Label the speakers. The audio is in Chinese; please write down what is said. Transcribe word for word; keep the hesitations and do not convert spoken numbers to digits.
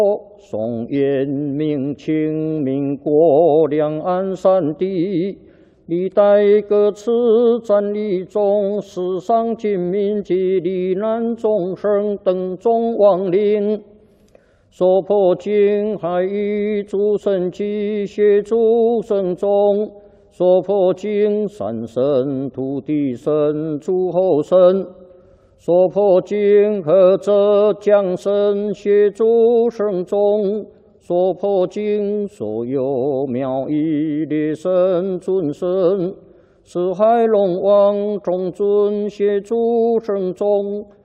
Speaker 1: 宋延明清民国两岸三地，历代各次战役中，死伤军民及罹难众生等众亡灵，所破经海域诸神及协诸神众，所破经山神、土地神、诸候神。 所破经何者降神协助圣众，所破经所有妙义列神尊神，四海龙王众尊协助圣众。